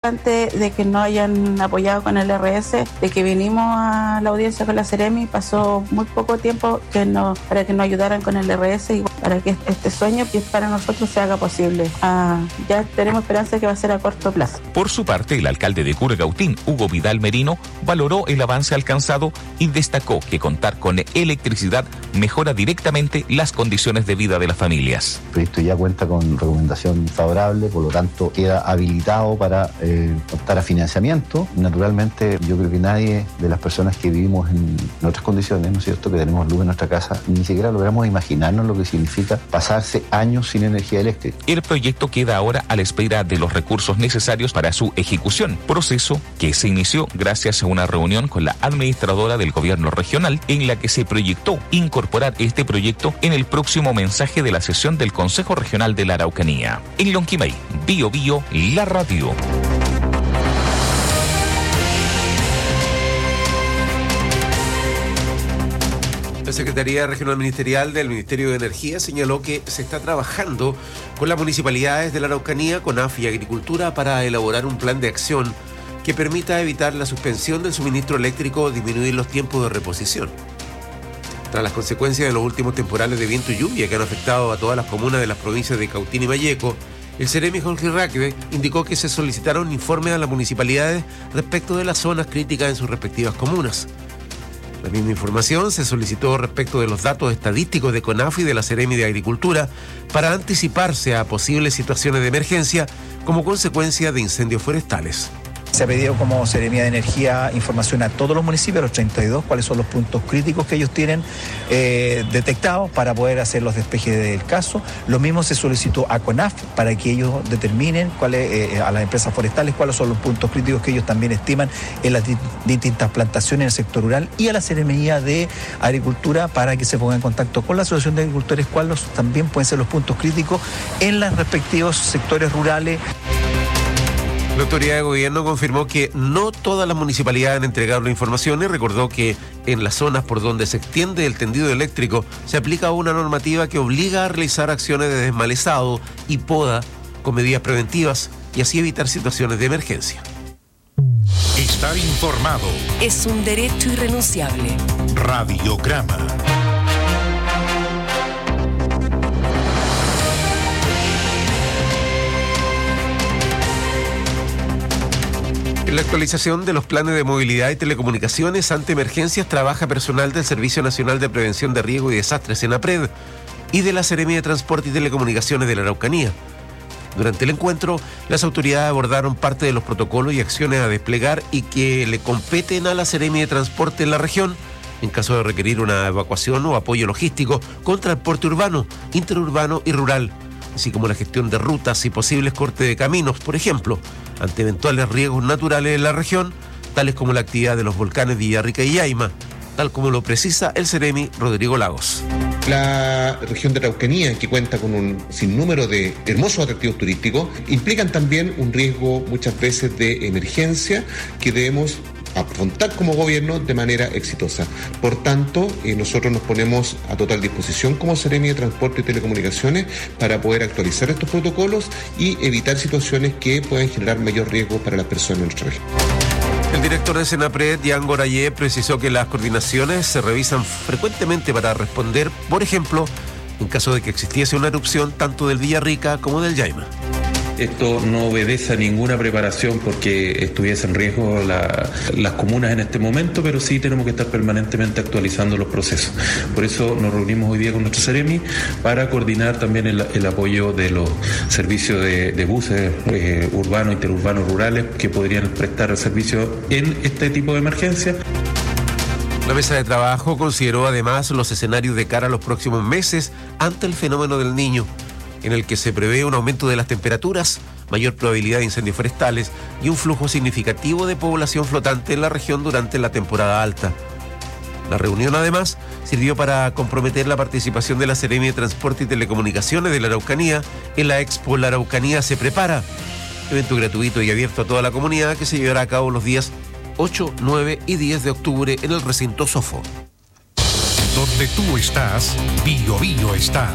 bastante de que no hayan apoyado con el RS, de que vinimos a la audiencia con la Seremi, pasó muy poco tiempo para que nos ayudaran con el RS y para que este sueño que para nosotros se haga posible. Ya tenemos esperanza de que va a ser a corto plazo. Por su parte, el alcalde de Curacautín, Hugo Vidal Merino, valoró el avance alcanzado y destacó que contar con electricidad mejora directamente las condiciones de vida de las familias. El proyecto ya cuenta con recomendación favorable, por lo tanto queda habilitado para optar a financiamiento. Naturalmente, yo creo que nadie de las personas que vivimos en otras condiciones, ¿no es cierto?, que tenemos luz en nuestra casa, ni siquiera logramos imaginarnos lo que significa pasarse años sin energía eléctrica. El proyecto queda ahora a la espera de los recursos necesarios para su ejecución, proceso que se inició gracias a una reunión con la administradora del gobierno regional en la que se proyectó incorporar este proyecto en el próximo mensaje de la sesión del Consejo Regional de la Araucanía. En Lonquimay, Bio Bio, la radio. La Secretaría Regional Ministerial del Ministerio de Energía señaló que se está trabajando con las municipalidades de la Araucanía, CONAF y Agricultura para elaborar un plan de acción que permita evitar la suspensión del suministro eléctrico o disminuir los tiempos de reposición. Tras las consecuencias de los últimos temporales de viento y lluvia que han afectado a todas las comunas de las provincias de Cautín y Malleco, el Seremi Jorge Rackbe indicó que se solicitaron informes a las municipalidades respecto de las zonas críticas en sus respectivas comunas. La misma información se solicitó respecto de los datos estadísticos de CONAF y de la Seremi de Agricultura para anticiparse a posibles situaciones de emergencia como consecuencia de incendios forestales. Se ha pedido como Seremía de Energía información a todos los municipios, los 32, cuáles son los puntos críticos que ellos tienen detectados para poder hacer los despejes del caso. Lo mismo se solicitó a CONAF para que ellos determinen a las empresas forestales cuáles son los puntos críticos que ellos también estiman en las distintas plantaciones en el sector rural, y a la Seremía de Agricultura para que se pongan en contacto con la Asociación de Agricultores cuáles también pueden ser los puntos críticos en los respectivos sectores rurales. La autoridad de gobierno confirmó que no todas las municipalidades han entregado la información y recordó que en las zonas por donde se extiende el tendido eléctrico se aplica una normativa que obliga a realizar acciones de desmalezado y poda con medidas preventivas y así evitar situaciones de emergencia. Estar informado es un derecho irrenunciable. Radiograma. En la actualización de los planes de movilidad y telecomunicaciones ante emergencias trabaja personal del Servicio Nacional de Prevención de Riesgo y Desastres, SENAPRED, y de la Seremi de Transporte y Telecomunicaciones de la Araucanía. Durante el encuentro, las autoridades abordaron parte de los protocolos y acciones a desplegar y que le competen a la Seremi de Transporte en la región, en caso de requerir una evacuación o apoyo logístico con transporte urbano, interurbano y rural, así como la gestión de rutas y posibles cortes de caminos, por ejemplo, ante eventuales riesgos naturales en la región, tales como la actividad de los volcanes Villarrica y Yaima, tal como lo precisa el Seremi Rodrigo Lagos. La región de Araucanía, que cuenta con un sinnúmero de hermosos atractivos turísticos, implican también un riesgo muchas veces de emergencia que debemos afrontar como gobierno de manera exitosa. Por tanto, nosotros nos ponemos a total disposición como Seremi de Transporte y Telecomunicaciones para poder actualizar estos protocolos y evitar situaciones que puedan generar mayor riesgo para las personas en nuestra región. El director de SENAPRED, Jan Gorayé, precisó que las coordinaciones se revisan frecuentemente para responder, por ejemplo, en caso de que existiese una erupción tanto del Villarrica como del Yaima. Esto no obedece a ninguna preparación porque estuviese en riesgo las comunas en este momento, pero sí tenemos que estar permanentemente actualizando los procesos. Por eso nos reunimos hoy día con nuestro Seremi para coordinar también el apoyo de los servicios de buses urbanos, interurbanos, rurales que podrían prestar el servicio en este tipo de emergencias. La mesa de trabajo consideró además los escenarios de cara a los próximos meses ante el fenómeno del Niño, en el que se prevé un aumento de las temperaturas, mayor probabilidad de incendios forestales y un flujo significativo de población flotante en la región durante la temporada alta. La reunión, además, sirvió para comprometer la participación de la Seremi de Transporte y Telecomunicaciones de la Araucanía en la Expo La Araucanía se prepara, evento gratuito y abierto a toda la comunidad que se llevará a cabo los días 8, 9 y 10 de octubre en el recinto Sofo. Donde tú estás, Bio Bio está.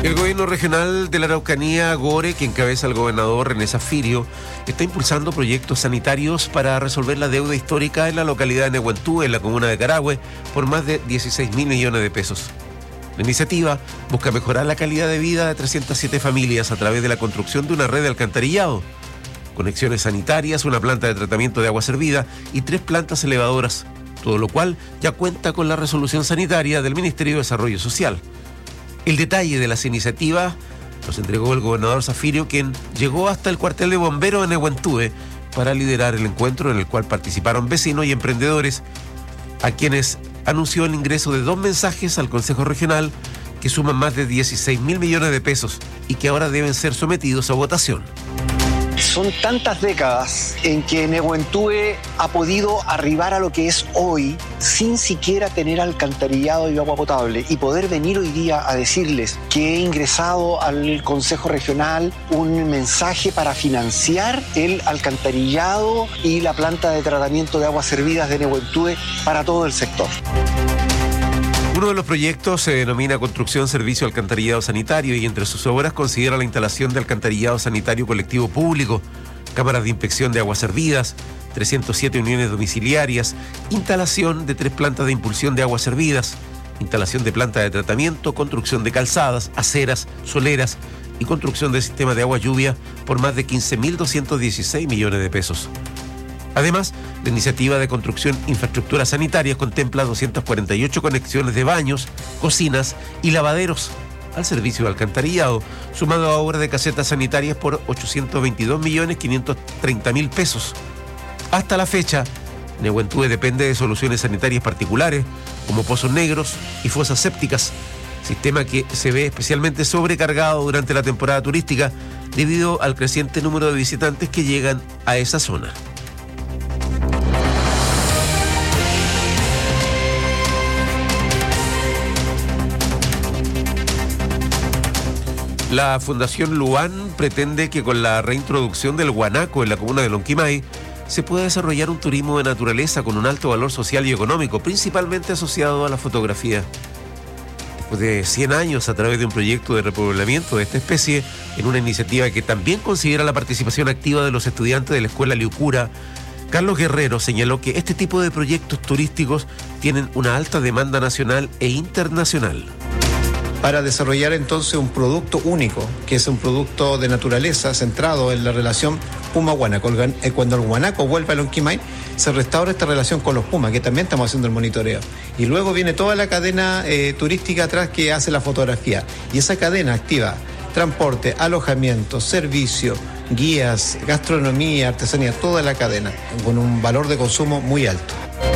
El gobierno regional de la Araucanía, GORE, que encabeza el gobernador René Zafirio, está impulsando proyectos sanitarios para resolver la deuda histórica en la localidad de Nehuentú, en la comuna de Carahue, por más de 16.000 millones de pesos. La iniciativa busca mejorar la calidad de vida de 307 familias a través de la construcción de una red de alcantarillado, conexiones sanitarias, una planta de tratamiento de agua servida y 3 plantas elevadoras, todo lo cual ya cuenta con la resolución sanitaria del Ministerio de Desarrollo Social. El detalle de las iniciativas los entregó el gobernador Zafirio, quien llegó hasta el cuartel de bomberos de Nehuentú para liderar el encuentro en el cual participaron vecinos y emprendedores, a quienes anunció el ingreso de 2 mensajes al Consejo Regional que suman más de 16.000 millones de pesos y que ahora deben ser sometidos a votación. Son tantas décadas en que Nehuentú ha podido arribar a lo que es hoy sin siquiera tener alcantarillado y agua potable, y poder venir hoy día a decirles que he ingresado al Consejo Regional un mensaje para financiar el alcantarillado y la planta de tratamiento de aguas servidas de Nehuentú para todo el sector. Uno de los proyectos se denomina Construcción Servicio Alcantarillado Sanitario y entre sus obras considera la instalación de alcantarillado sanitario colectivo público, cámaras de inspección de aguas servidas, 307 uniones domiciliarias, instalación de 3 plantas de impulsión de aguas servidas, instalación de planta de tratamiento, construcción de calzadas, aceras, soleras y construcción de sistema de agua lluvia por más de 15.216 millones de pesos. Además, la iniciativa de construcción infraestructuras sanitarias contempla 248 conexiones de baños, cocinas y lavaderos al servicio de alcantarillado, sumado a obras de casetas sanitarias por 822.530.000 pesos. Hasta la fecha, Nehuentú depende de soluciones sanitarias particulares, como pozos negros y fosas sépticas, sistema que se ve especialmente sobrecargado durante la temporada turística debido al creciente número de visitantes que llegan a esa zona. La Fundación Luan pretende que con la reintroducción del guanaco en la comuna de Lonquimay se pueda desarrollar un turismo de naturaleza con un alto valor social y económico, principalmente asociado a la fotografía. Después de 100 años, a través de un proyecto de repoblamiento de esta especie, en una iniciativa que también considera la participación activa de los estudiantes de la Escuela Liucura, Carlos Guerrero señaló que este tipo de proyectos turísticos tienen una alta demanda nacional e internacional. Para desarrollar entonces un producto único, que es un producto de naturaleza centrado en la relación puma-guanaco. Cuando el guanaco vuelve a Lonquimay, se restaura esta relación con los pumas, que también estamos haciendo el monitoreo. Y luego viene toda la cadena turística atrás que hace la fotografía. Y esa cadena activa transporte, alojamiento, servicio, guías, gastronomía, artesanía, toda la cadena, con un valor de consumo muy alto.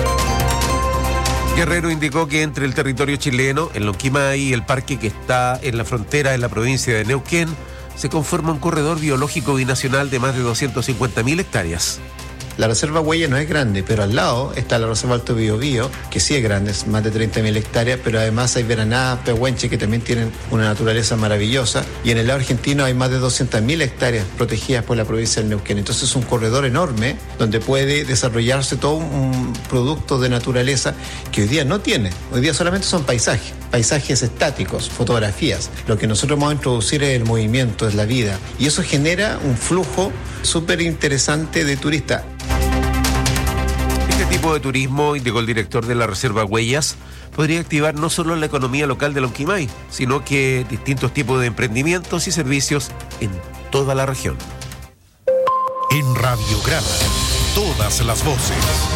Guerrero indicó que entre el territorio chileno, el Lonquimay y el parque que está en la frontera en la provincia de Neuquén, se conforma un corredor biológico binacional de más de 250.000 hectáreas. La reserva Huella no es grande, pero al lado está la reserva Alto Biobío, que sí es grande, es más de 30.000 hectáreas, pero además hay Veranadas, Pehuenche, que también tienen una naturaleza maravillosa, y en el lado argentino hay más de 200.000 hectáreas protegidas por la provincia del Neuquén. Entonces es un corredor enorme donde puede desarrollarse todo un producto de naturaleza que hoy día no tiene. Hoy día solamente son paisajes estáticos, fotografías. Lo que nosotros vamos a introducir es el movimiento, es la vida, y eso genera un flujo súper interesante de turistas. Este tipo de turismo, indicó el director de la Reserva Huellas, podría activar no solo la economía local de Lonquimay, sino que distintos tipos de emprendimientos y servicios en toda la región. En Radio Grada, todas las voces.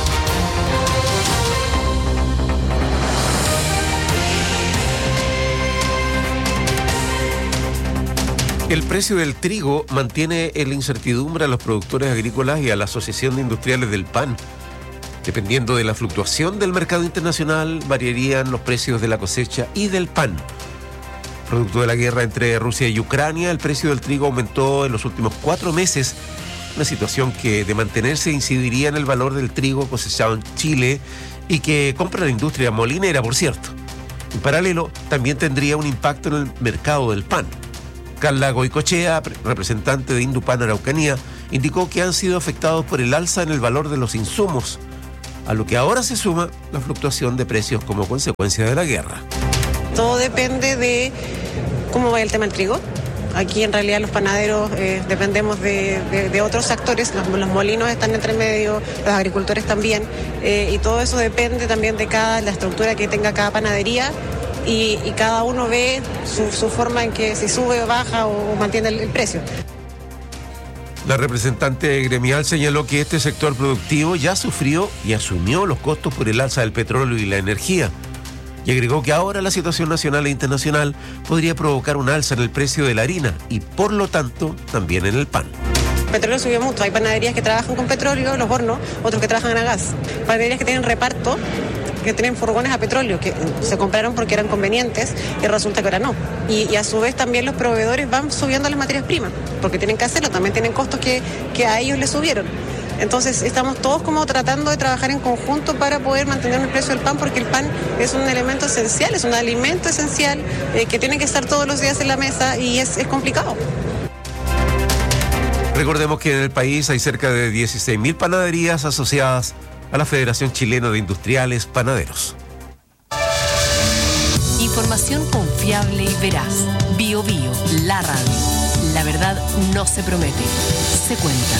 El precio del trigo mantiene en la incertidumbre a los productores agrícolas y a la Asociación de Industriales del Pan. Dependiendo de la fluctuación del mercado internacional, variarían los precios de la cosecha y del pan. Producto de la guerra entre Rusia y Ucrania, el precio del trigo aumentó en los últimos 4 meses, una situación que, de mantenerse, incidiría en el valor del trigo cosechado en Chile y que compra la industria molinera, por cierto. En paralelo, también tendría un impacto en el mercado del pan. Carla Goicochea, representante de Indupan Araucanía, indicó que han sido afectados por el alza en el valor de los insumos, a lo que ahora se suma la fluctuación de precios como consecuencia de la guerra. Todo depende de ¿Cómo va el tema del trigo? Aquí en realidad los panaderos dependemos de otros actores, los molinos están entre medio, los agricultores también, y todo eso depende también de la estructura que tenga cada panadería y cada uno ve su forma en que si sube o baja o mantiene el precio. La representante gremial señaló que este sector productivo ya sufrió y asumió los costos por el alza del petróleo y la energía. Y agregó que ahora la situación nacional e internacional podría provocar un alza en el precio de la harina y, por lo tanto, también en el pan. El petróleo subió mucho. Hay panaderías que trabajan con petróleo, los hornos, otros que trabajan a gas. Panaderías que tienen reparto, que tienen furgones a petróleo, que se compraron porque eran convenientes y resulta que ahora no. Y a su vez también los proveedores van subiendo las materias primas, porque tienen que hacerlo, también tienen costos que a ellos les subieron. Entonces estamos todos como tratando de trabajar en conjunto para poder mantener el precio del pan, porque el pan es un elemento esencial, es un alimento esencial que tiene que estar todos los días en la mesa y es complicado. Recordemos que en el país hay cerca de 16.000 panaderías asociadas a la Federación Chilena de Industriales Panaderos. Información confiable y veraz. BioBio, la radio. La verdad no se promete, se cuenta.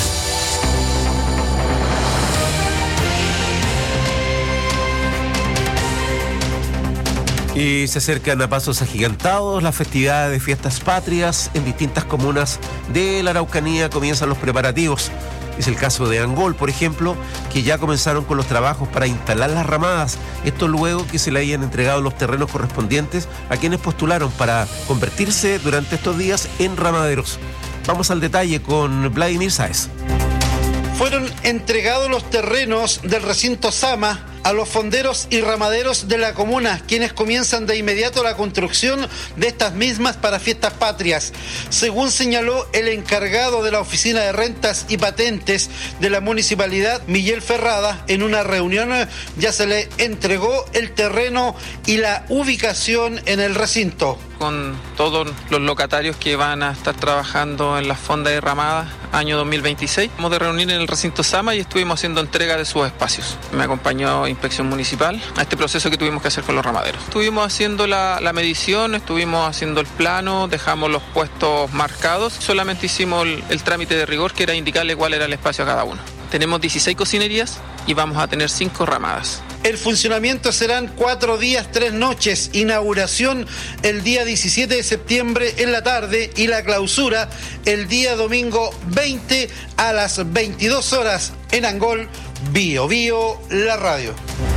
Y se acercan a pasos agigantados las festividades de fiestas patrias. En distintas comunas de la Araucanía comienzan los preparativos. Es el caso de Angol, por ejemplo, que ya comenzaron con los trabajos para instalar las ramadas. Esto luego que se le hayan entregado los terrenos correspondientes a quienes postularon para convertirse durante estos días en ramaderos. Vamos al detalle con Vladimir Sáez. Fueron entregados los terrenos del recinto Sama a los fonderos y ramaderos de la comuna, quienes comienzan de inmediato la construcción de estas mismas para fiestas patrias. Según señaló el encargado de la Oficina de Rentas y Patentes de la Municipalidad, Miguel Ferrada, en una reunión ya se le entregó el terreno y la ubicación en el recinto. Con todos los locatarios que van a estar trabajando en las fondas de ramadas año 2026. Vamos a reunir en el recinto Sama y estuvimos haciendo entrega de sus espacios. Me acompañó Inspección Municipal a este proceso que tuvimos que hacer con los ramaderos. Estuvimos haciendo la medición, estuvimos haciendo el plano, dejamos los puestos marcados. Solamente hicimos el trámite de rigor, que era indicarle cuál era el espacio a cada uno. Tenemos 16 cocinerías y vamos a tener 5 ramadas. El funcionamiento serán 4 días, 3 noches. Inauguración el día 17 de septiembre en la tarde y la clausura el día domingo 20 a las 22 horas en Angol. BioBio, la radio.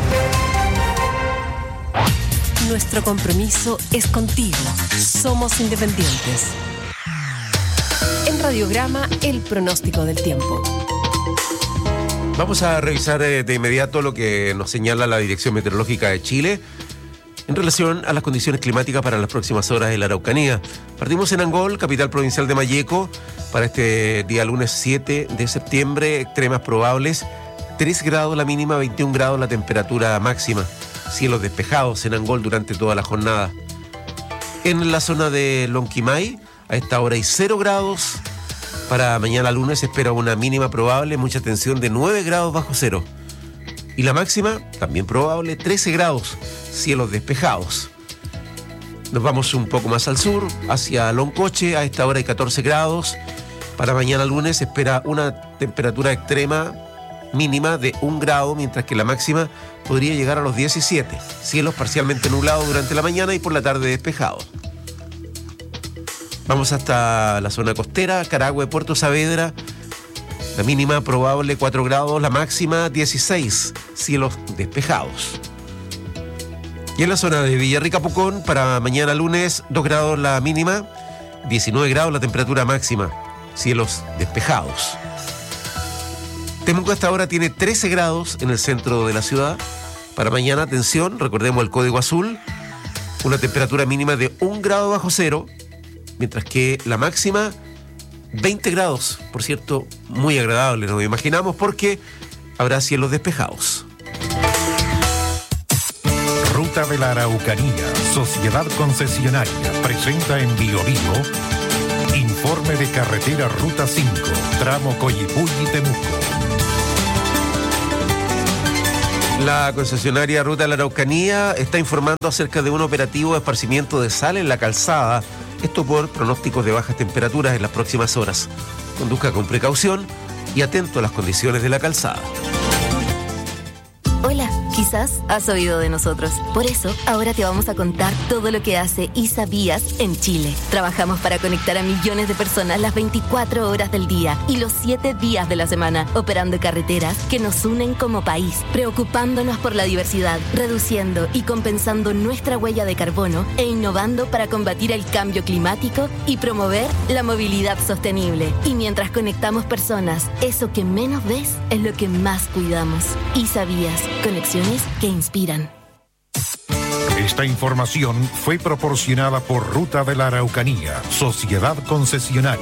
Nuestro compromiso es contigo. Somos independientes. En Radiograma, el pronóstico del tiempo. Vamos a revisar de inmediato lo que nos señala la Dirección Meteorológica de Chile en relación a las condiciones climáticas para las próximas horas en la Araucanía. Partimos en Angol, capital provincial de Malleco, para este día lunes 7 de septiembre, extremas probables, 3 grados la mínima, 21 grados la temperatura máxima, cielos despejados en Angol durante toda la jornada. En la zona de Lonquimay, a esta hora hay 0 grados. Para mañana lunes se espera una mínima probable, mucha tensión de 9 grados bajo cero. Y la máxima, también probable, 13 grados, cielos despejados. Nos vamos un poco más al sur, hacia Loncoche, a esta hora hay 14 grados. Para mañana lunes se espera una temperatura extrema mínima de 1 grado, mientras que la máxima podría llegar a los 17. Cielos parcialmente nublados durante la mañana y por la tarde despejados. Vamos hasta la zona costera, Carahue, Puerto Saavedra. La mínima probable 4 grados, la máxima 16, cielos despejados. Y en la zona de Villarrica, Pucón, para mañana lunes 2 grados la mínima, 19 grados la temperatura máxima, cielos despejados. Temuco hasta ahora tiene 13 grados en el centro de la ciudad. Para mañana, atención, recordemos el código azul, una temperatura mínima de 1 grado bajo cero, mientras que la máxima 20 grados, por cierto, muy agradable, nos imaginamos, porque habrá cielos despejados. Ruta de la Araucanía, Sociedad Concesionaria, presenta en BioBio informe de carretera Ruta 5, tramo Coyipulli y Temuco. La concesionaria Ruta de la Araucanía está informando acerca de un operativo de esparcimiento de sal en la calzada Esto por pronósticos de bajas temperaturas en las próximas horas. Conduzca con precaución y atento a las condiciones de la calzada. Hola, quizás has oído de nosotros. Por eso, ahora te vamos a contar todo lo que hace ISA Vías en Chile. Trabajamos para conectar a millones de personas las 24 horas del día y los 7 días de la semana, operando carreteras que nos unen como país, preocupándonos por la diversidad, reduciendo y compensando nuestra huella de carbono e innovando para combatir el cambio climático y promover la movilidad sostenible. Y mientras conectamos personas, eso que menos ves es lo que más cuidamos. ISA Vías. Conexiones que inspiran. Esta información fue proporcionada por Ruta de la Araucanía, Sociedad Concesionaria.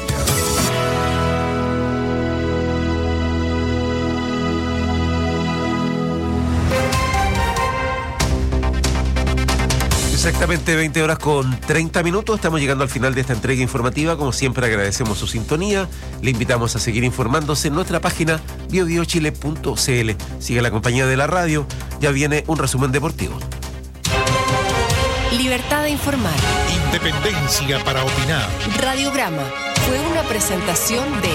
Exactamente 20 horas con 30 minutos. Estamos llegando al final de esta entrega informativa. Como siempre, agradecemos su sintonía. Le invitamos a seguir informándose en nuestra página biobiochile.cl. Sigue la compañía de la radio. Ya viene un resumen deportivo. Libertad de informar. Independencia para opinar. Radiograma fue una presentación de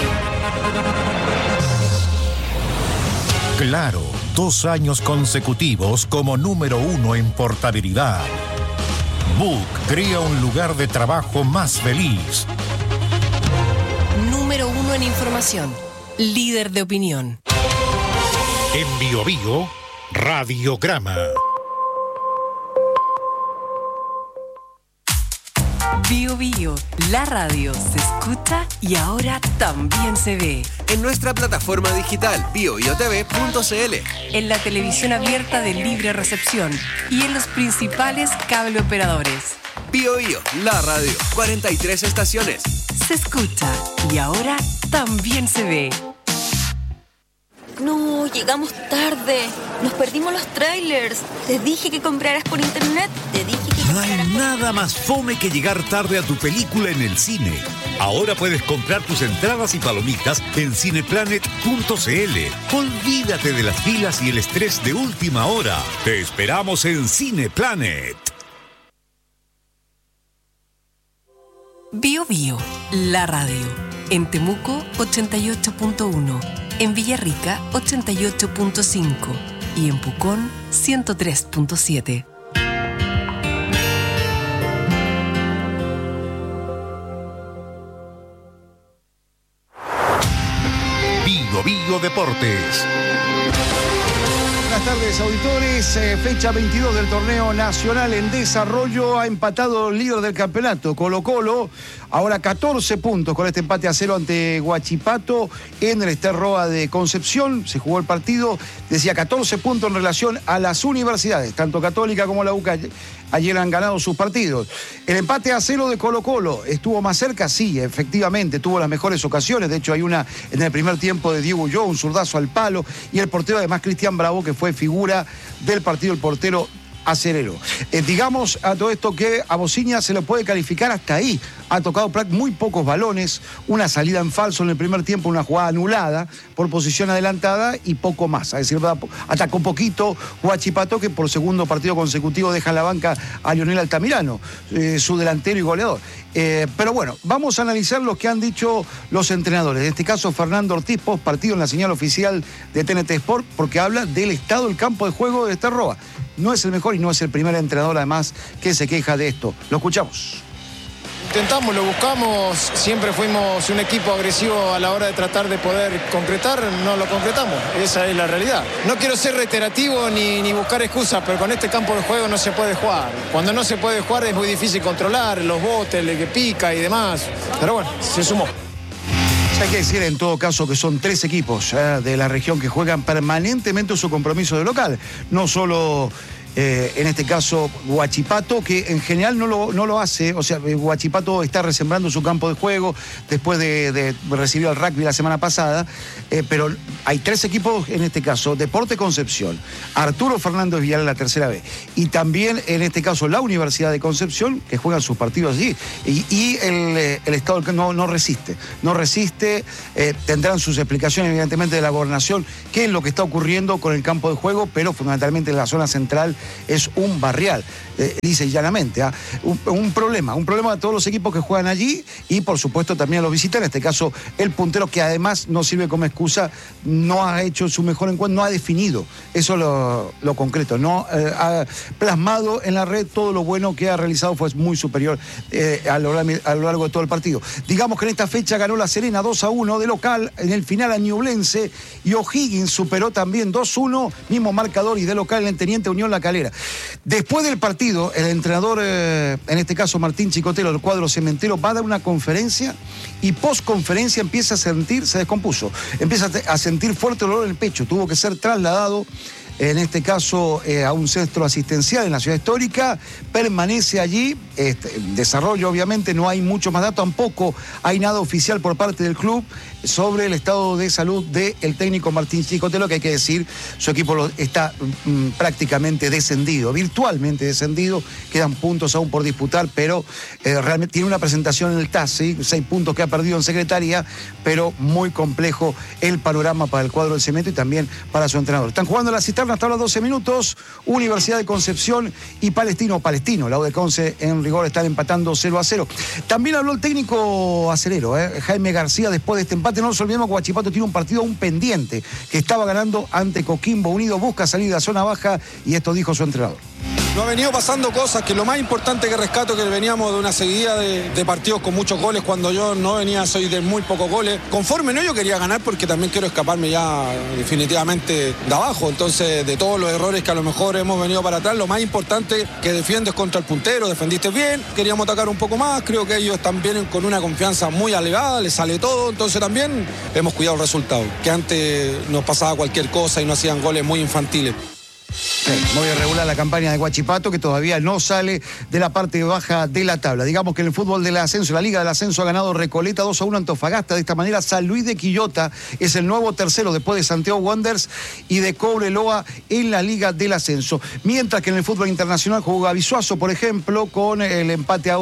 Claro, 2 años consecutivos como número 1 en portabilidad. Book crea un lugar de trabajo más feliz. Número 1 en información. Líder de opinión. En Bio Bio, Radiograma. Bio Bio, la radio se escucha y ahora también se ve. En nuestra plataforma digital biobiotv.cl. En la televisión abierta de libre recepción y en los principales cable operadores. Bio Bio, la radio, 43 estaciones. Se escucha y ahora también se ve. No, llegamos tarde. Nos perdimos los trailers. Te dije que compraras por internet. Te dije que... No hay nada más fome que llegar tarde a tu película en el cine. Ahora puedes comprar tus entradas y palomitas en cineplanet.cl. Olvídate de las filas y el estrés de última hora. Te esperamos en Cineplanet. Bio Bio, la radio. En Temuco, 88.1. En Villarrica, 88.5. Y en Pucón, 103.7. Bio Bio Deportes. Buenas tardes, auditores. Fecha 22 del torneo nacional en desarrollo. Ha empatado el líder del campeonato, Colo-Colo. Ahora 14 puntos con este empate a 0 ante Huachipato en el Ester Roa de Concepción. Se jugó el partido, decía 14 puntos en relación a las universidades, tanto Católica como la UCA. Ayer han ganado sus partidos. El empate a 0 de Colo-Colo, ¿estuvo más cerca? Sí, efectivamente, tuvo las mejores ocasiones. De hecho, hay una en el primer tiempo de Diego Ulloa, un zurdazo al palo. Y el portero, además, Cristian Bravo, que fue figura del partido, el portero acerero. Digamos a todo esto que a Bociña se lo puede calificar hasta ahí. Ha tocado muy pocos balones, una salida en falso en el primer tiempo, una jugada anulada por posición adelantada y poco más. Es decir, atacó poquito Huachipato, que por segundo partido consecutivo deja en la banca a Lionel Altamirano, su delantero y goleador. Pero bueno, vamos a analizar lo que han dicho los entrenadores. En este caso, Fernando Ortiz, post partido en la señal oficial de TNT Sport, porque habla del estado del campo de juego de Ester Roa. No es el mejor y no es el primer entrenador, además, que se queja de esto. Lo escuchamos. Intentamos, lo buscamos, siempre fuimos un equipo agresivo a la hora de tratar de poder concretar, no lo concretamos, esa es la realidad. No quiero ser reiterativo ni buscar excusas, pero con este campo de juego no se puede jugar. Cuando no se puede jugar es muy difícil controlar los botes, el que pica y demás, pero bueno, se sumó. Hay que decir en todo caso que son 3 equipos de la región que juegan permanentemente su compromiso de local, no solo... en este caso Huachipato, que en general no lo hace. O sea, Huachipato está resembrando su campo de juego después de recibir al rugby la semana pasada, pero hay 3 equipos en este caso: Deporte Concepción, Arturo Fernández Villar en la tercera B, y también en este caso la Universidad de Concepción, que juegan sus partidos allí, y el Estado no resiste, tendrán sus explicaciones evidentemente de la gobernación, qué es lo que está ocurriendo con el campo de juego, pero fundamentalmente en la zona central es un barrial, dice llanamente. Un problema a todos los equipos que juegan allí y por supuesto también a los visitantes, en este caso el puntero, que además no sirve como excusa, no ha hecho su mejor encuentro, no ha definido, eso lo concreto, no ha plasmado en la red todo lo bueno que ha realizado, fue muy superior a lo largo de todo el partido. Digamos que en esta fecha ganó La Serena 2-1 de local, en el final a Ñublense, y O'Higgins superó también 2-1, mismo marcador, y de local en el Teniente Unión La Calera. Después del partido, el entrenador, en este caso Martín Chicotelo, del cuadro cementero, va a dar una conferencia y post-conferencia empieza a sentir, se descompuso, empieza a sentir fuerte dolor en el pecho, tuvo que ser trasladado, en este caso a un centro asistencial en la ciudad histórica, permanece allí, desarrollo obviamente, no hay mucho más dato, tampoco hay nada oficial por parte del club sobre el estado de salud del técnico Martín Chicotelo, que hay que decir, su equipo está prácticamente descendido, virtualmente descendido, quedan puntos aún por disputar, pero realmente tiene una presentación en el TAS, ¿sí? 6 puntos que ha perdido en Secretaría, pero muy complejo el panorama para el cuadro del Cemento y también para su entrenador. Están jugando la cisterna hasta los 12 minutos, Universidad de Concepción y Palestino, la U de Conce en rigor están empatando 0-0. También habló el técnico acerero, Jaime García, después de este empate. No nos olvidemos que Huachipato tiene un partido aún pendiente, que estaba ganando ante Coquimbo Unido, busca salir de la zona baja, y esto dijo su entrenador. Nos ha venido pasando cosas que lo más importante que rescato, que veníamos de una seguida de partidos con muchos goles, cuando yo no venía, soy de muy pocos goles. Conforme no, yo quería ganar porque también quiero escaparme ya definitivamente de abajo. Entonces, de todos los errores que a lo mejor hemos venido para atrás, lo más importante que defiendes contra el puntero, defendiste bien, queríamos atacar un poco más, creo que ellos también con una confianza muy elevada, les sale todo, entonces también hemos cuidado el resultado, que antes nos pasaba cualquier cosa y no hacían goles muy infantiles. Sí, muy irregular la campaña de Huachipato, que todavía no sale de la parte baja de la tabla. Digamos que en el fútbol del ascenso, la Liga del Ascenso, ha ganado Recoleta 2-1 Antofagasta. De esta manera, San Luis de Quillota es el nuevo tercero después de Santiago Wanderers y de Cobreloa en la Liga del Ascenso. Mientras que en el fútbol internacional jugó Gavizuazo, por ejemplo, con el empate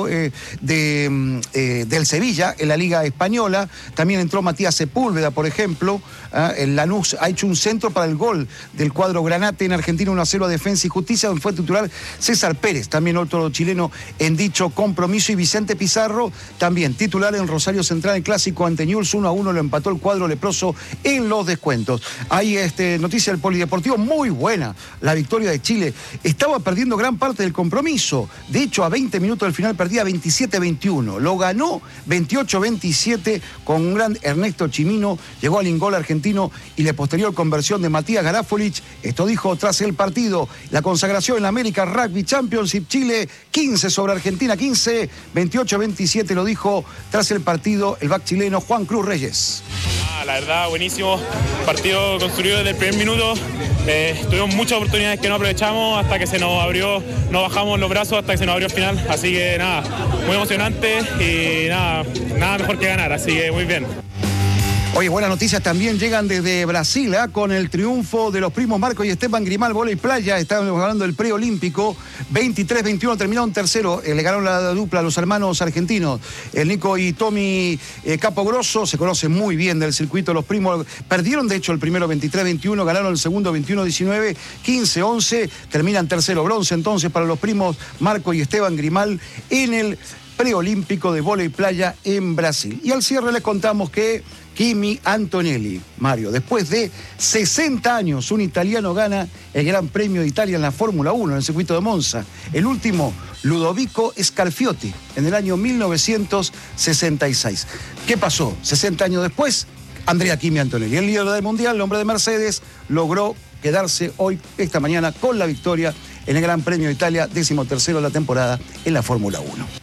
del Sevilla en la Liga Española. También entró Matías Sepúlveda, por ejemplo. El Lanús ha hecho un centro para el gol del cuadro Granate en Argentina, 1-0 a Defensa y Justicia, donde fue titular César Pérez, también otro chileno en dicho compromiso, y Vicente Pizarro, también titular en Rosario Central, el clásico ante Newell's, 1-1 lo empató el cuadro leproso en los descuentos. Hay noticia del Polideportivo muy buena, la victoria de Chile. Estaba perdiendo gran parte del compromiso, de hecho a 20 minutos del final perdía 27-21, lo ganó 28-27 con un gran Ernesto Chimino, llegó al ingol argentino y la posterior conversión de Matías Garafolich. Esto dijo tras el partido: la consagración en la América Rugby Championship, Chile 15 sobre Argentina 15, 28-27, lo dijo tras el partido el back chileno Juan Cruz Reyes. La verdad, buenísimo, partido construido desde el primer minuto, tuvimos muchas oportunidades que no aprovechamos hasta que se nos abrió, no bajamos los brazos hasta que se nos abrió el final, así que nada, muy emocionante y nada mejor que ganar, así que muy bien. Oye, buenas noticias también llegan desde Brasil, con el triunfo de los primos Marcos y Esteban Grimal, vóley playa. Estábamos hablando del preolímpico, 23-21, terminaron tercero, le ganaron la dupla a los hermanos argentinos, el Nico y Tommy Capogrosso, se conocen muy bien del circuito. Los primos perdieron de hecho el primero 23-21, ganaron el segundo 21-19, 15-11, terminan tercero, bronce entonces para los primos Marcos y Esteban Grimal en el preolímpico de vóley playa en Brasil. Y al cierre les contamos que Kimi Antonelli, Mario, después de 60 años, un italiano gana el Gran Premio de Italia en la Fórmula 1, en el circuito de Monza. El último, Ludovico Scarfiotti, en el año 1966. ¿Qué pasó? 60 años después, Andrea Kimi Antonelli, el líder del Mundial, el hombre de Mercedes, logró quedarse hoy, esta mañana, con la victoria en el Gran Premio de Italia, 13º de la temporada en la Fórmula 1.